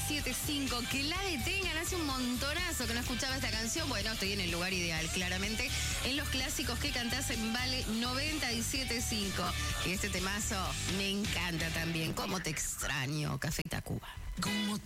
975. Que la detengan, hace un montonazo que no escuchaba esta canción. Bueno, estoy en el lugar ideal, claramente. En los clásicos que cantás en Vale 975. Y este temazo me encanta también. Cómo te extraño, Café Tacuba. Cómo